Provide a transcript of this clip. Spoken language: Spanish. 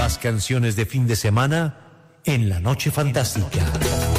Las canciones de fin de semana en La Noche Fantástica.